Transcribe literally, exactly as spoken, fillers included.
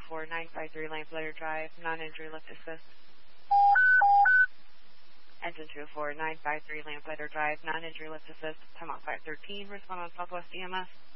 four nine five three Lamplighter Drive, non-injury lift assist. Engine two four nine five three Lamplighter Drive, non-injury lift assist. Time out five thirteen, respond on Southwest E M S.